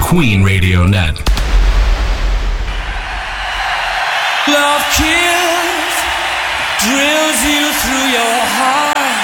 Queen Radio Net. Love kills, drills you through your heart.